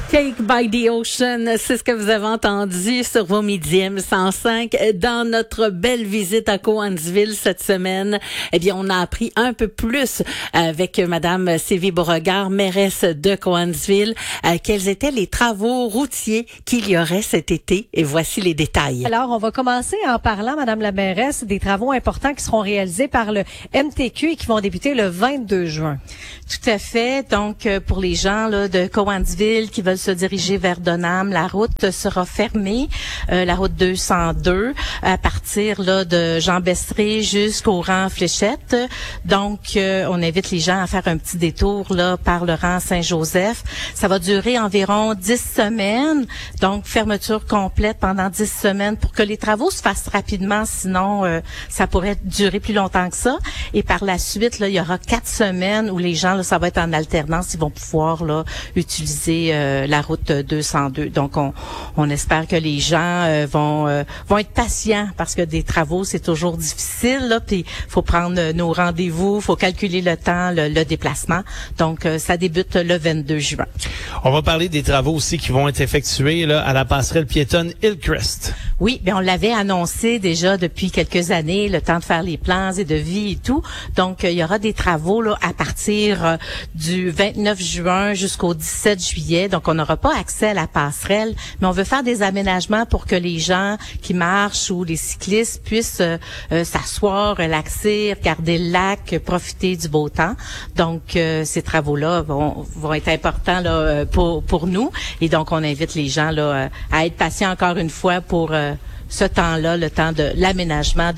Cake by the Ocean, c'est ce que vous avez entendu sur vos Midium 105 dans notre belle visite à Cowansville cette semaine. Eh bien, on a appris un peu plus avec Madame Sylvie Beauregard, mairesse de Cowansville, quels étaient les travaux routiers qu'il y aurait cet été. Et voici les détails. Alors, on va commencer en parlant, Madame la mairesse, des travaux importants qui seront réalisés par le MTQ et qui vont débuter le 22 juin. Tout à fait. Donc, pour les gens là, de Cowansville qui veulent se diriger vers Donham, la route sera fermée, la route 202, à partir là de Jean Bestré jusqu'au rang Fléchette. Donc, on invite les gens à faire un petit détour là par le rang Saint-Joseph. Ça va durer environ 10 semaines. Donc, fermeture complète pendant 10 semaines pour que les travaux se fassent rapidement. Sinon, ça pourrait durer plus longtemps que ça. Et par la suite, là, il y aura 4 semaines où les gens, là, ça va être en alternance. Ils vont pouvoir là utiliser la route 202. Donc, on espère que les gens vont être patients parce que des travaux, c'est toujours difficile. Là, puis faut prendre nos rendez-vous, faut calculer le temps, le déplacement. Donc, ça débute le 22 juin. On va parler des travaux aussi qui vont être effectués là à la passerelle piétonne Hillcrest. Oui, bien on l'avait annoncé déjà depuis quelques années, le temps de faire les plans et de vie et tout. Donc, il y aura des travaux là à partir du 29 juin jusqu'au 17 juillet. Donc, on n'aura pas accès à la passerelle, mais on veut faire des aménagements pour que les gens qui marchent ou les cyclistes puissent s'asseoir, relaxer, regarder le lac, profiter du beau temps. Donc, ces travaux-là vont être importants là pour nous. Et donc, on invite les gens là à être patients encore une fois pour ce temps-là, le temps de l'aménagement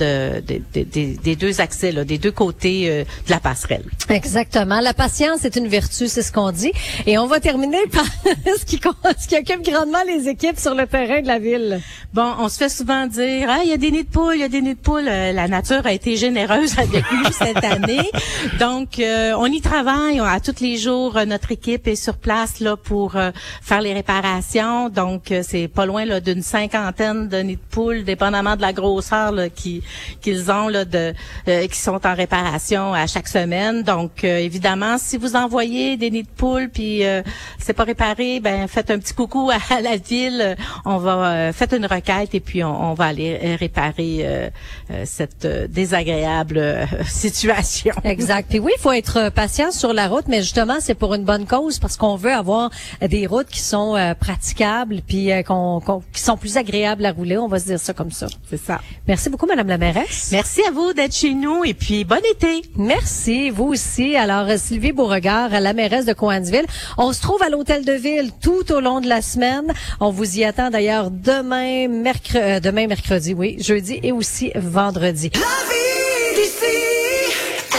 des deux accès, là, des deux côtés de la passerelle. Exactement. La patience est une vertu, c'est ce qu'on dit. Et on va terminer par ce qui occupe grandement les équipes sur le terrain de la ville. Bon, on se fait souvent dire, ah, il y a des nids de poules, il y a des nids de poules. La nature a été généreuse avec nous cette année. Donc, on y travaille. À tous les jours, notre équipe est sur place là pour faire les réparations. Donc, c'est pas loin là d'une 50aine de nids de poules, dépendamment de la grosseur là, qu'ils ont là qui sont en réparation à chaque semaine. Donc évidemment, si vous envoyez des nids de poules puis c'est pas réparé, ben faites un petit coucou à la ville. On va faites une requête et puis on va aller réparer cette désagréable situation. Exact. Puis oui, il faut être patient sur la route, mais justement, c'est pour une bonne cause parce qu'on veut avoir des routes qui sont praticables puis qui sont plus agréables à rouler. On va se dire ça comme ça. C'est ça. Merci beaucoup, Madame la mairesse. Merci à vous d'être chez nous et puis bon été. Merci, vous aussi. Alors, Sylvie Beauregard, la mairesse de Cowansville. On se trouve à l'Hôtel de Ville tout au long de la semaine. On vous y attend d'ailleurs demain mercredi, oui, jeudi et aussi vendredi. La vie d'ici,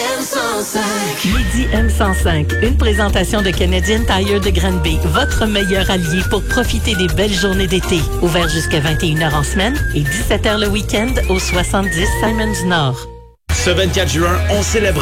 M105. Midi M105, une présentation de Canadian Tire de Granby, votre meilleur allié pour profiter des belles journées d'été. Ouvert jusqu'à 21h en semaine et 17h le week-end au 70 Simons Nord. Ce 24 juin, on célèbre